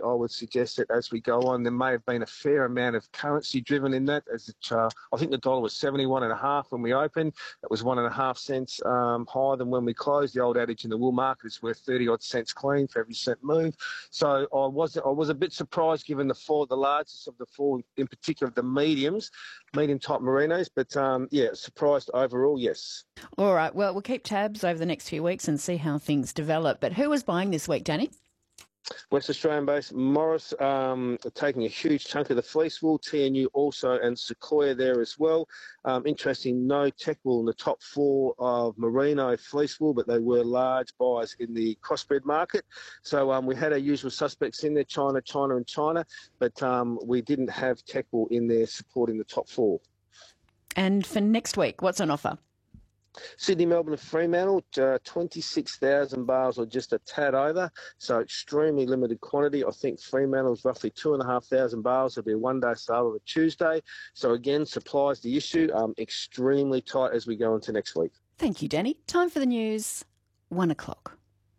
I would suggest that as we go on, there may have been a fair amount of currency driven in that. I think the dollar was 71.5 when we opened. It was 1.5 cents higher than when we closed. The old adage in the wool market is worth 30 odd cents clean for every cent move. So I was a bit surprised given the largest of the four, in particular the medium type merinos, but surprised overall, yes. All right, well, we'll keep tabs over the next few weeks and see how things develop. But who was buying this week, Danny? West Australian-based Morris taking a huge chunk of the fleece wool, TNU also, and Sequoia there as well. Interesting, no tech wool in the top four of merino fleece wool, but they were large buyers in the crossbred market. So we had our usual suspects in there, China, but we didn't have tech wool in there supporting the top four. And for next week, what's on offer? Sydney, Melbourne and Fremantle, 26,000 bales or just a tad over, so extremely limited quantity. I think Fremantle's roughly 2,500 bales. It'll be a one-day sale on a Tuesday. So again, supply's the issue, extremely tight as we go into next week. Thank you, Danny. Time for the news, 1 o'clock.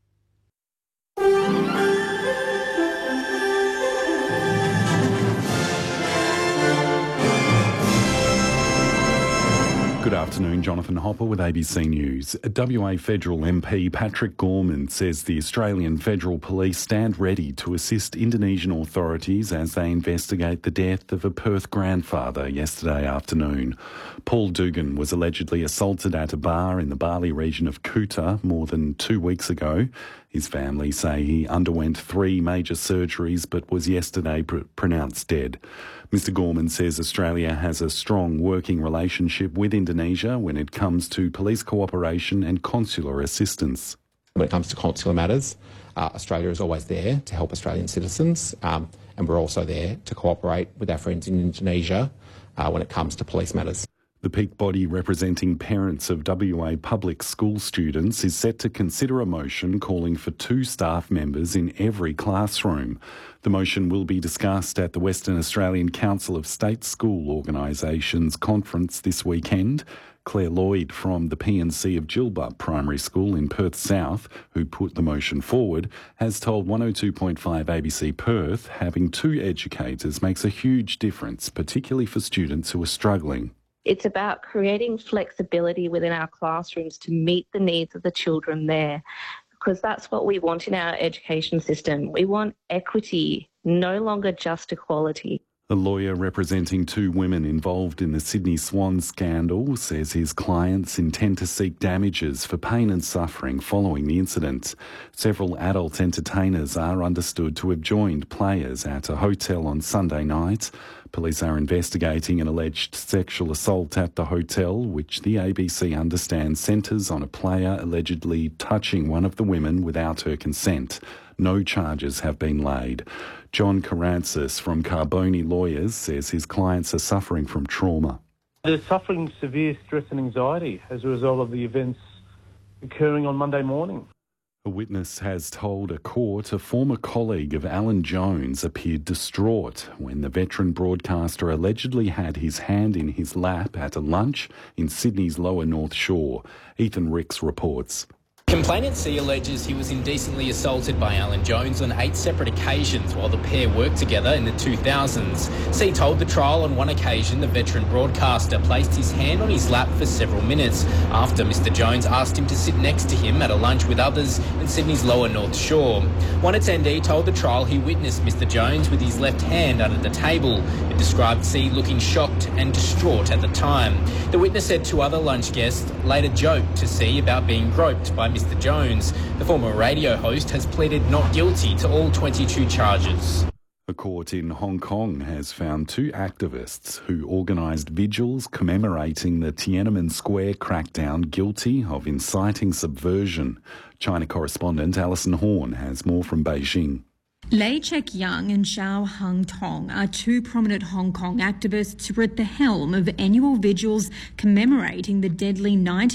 Good afternoon, Jonathan Hopper with ABC News. WA Federal MP Patrick Gorman says the Australian Federal Police stand ready to assist Indonesian authorities as they investigate the death of a Perth grandfather yesterday afternoon. Paul Dugan was allegedly assaulted at a bar in the Bali region of Kuta more than 2 weeks ago. His family say he underwent 3 major surgeries but was yesterday pronounced dead. Mr Gorman says Australia has a strong working relationship with Indonesia when it comes to police cooperation and consular assistance. When it comes to consular matters, Australia is always there to help Australian citizens, and we're also there to cooperate with our friends in Indonesia when it comes to police matters. The peak body representing parents of WA public school students is set to consider a motion calling for 2 staff members in every classroom. The motion will be discussed at the Western Australian Council of State School Organisations conference this weekend. Claire Lloyd from the PNC of Gilbert Primary School in Perth South, who put the motion forward, has told 102.5 ABC Perth having 2 educators makes a huge difference, particularly for students who are struggling. It's about creating flexibility within our classrooms to meet the needs of the children there, because that's what we want in our education system. We want equity, no longer just equality. A lawyer representing 2 women involved in the Sydney Swan scandal says his clients intend to seek damages for pain and suffering following the incident. Several adult entertainers are understood to have joined players at a hotel on Sunday night. Police are investigating an alleged sexual assault at the hotel, which the ABC understands centres on a player allegedly touching one of the women without her consent. No charges have been laid. John Karantzis from Carboni Lawyers says his clients are suffering from trauma. They're suffering severe stress and anxiety as a result of the events occurring on Monday morning. A witness has told a court a former colleague of Alan Jones appeared distraught when the veteran broadcaster allegedly had his hand in his lap at a lunch in Sydney's Lower North Shore. Ethan Ricks reports. Complainant C alleges he was indecently assaulted by Alan Jones on 8 separate occasions while the pair worked together in the 2000s. C told the trial on one occasion the veteran broadcaster placed his hand on his lap for several minutes after Mr Jones asked him to sit next to him at a lunch with others in Sydney's Lower North Shore. One attendee told the trial he witnessed Mr Jones with his left hand under the table. It described C looking shocked and distraught at the time. The witness said 2 other lunch guests later joked to C about being groped by Mr Jones. The former radio host has pleaded not guilty to all 22 charges. A court in Hong Kong has found 2 activists who organised vigils commemorating the Tiananmen Square crackdown guilty of inciting subversion. China correspondent Alison Horn has more from Beijing. Lei Chek-yang and Zhao Heng-tong are 2 prominent Hong Kong activists who were at the helm of annual vigils commemorating the deadly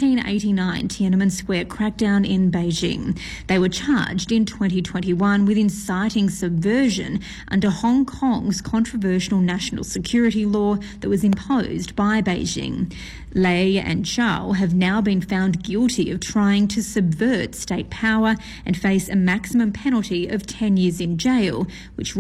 1989 Tiananmen Square crackdown in Beijing. They were charged in 2021 with inciting subversion under Hong Kong's controversial national security law that was imposed by Beijing. Lei and Zhao have now been found guilty of trying to subvert state power and face a maximum penalty of 10 years in jail, which